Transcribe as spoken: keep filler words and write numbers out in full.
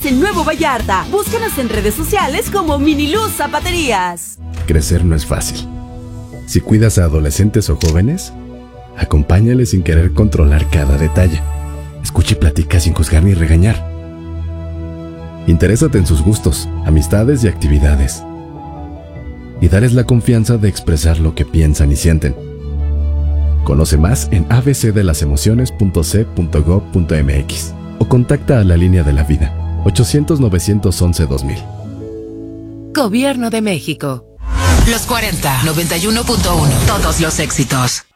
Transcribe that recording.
en Nuevo Vallarta. Búscanos en redes sociales como Miniluz Zapaterías. Crecer no es fácil. Si cuidas a adolescentes o jóvenes, acompáñales sin querer controlar cada detalle. Escucha y platica sin juzgar ni regañar. Interésate en sus gustos, amistades y actividades. Y dales la confianza de expresar lo que piensan y sienten. Conoce más en a b c de las emociones punto c punto gob punto m x o contacta a la línea de la vida ochocientos, novecientos once, dos mil. Gobierno de México. Los cuarenta, noventa y uno punto uno. Todos los éxitos.